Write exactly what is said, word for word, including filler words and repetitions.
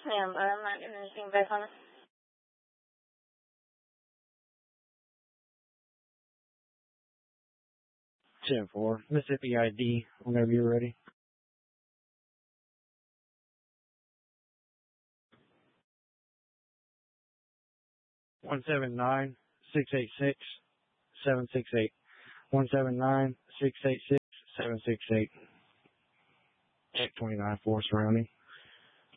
ma'am. I'm not getting anything back on it. ten four, Mississippi I D, whenever you're ready. one seven nine, six eight six, seven six eight. one seven nine, six eight six, seven six eight. Check twenty-nine four surrounding.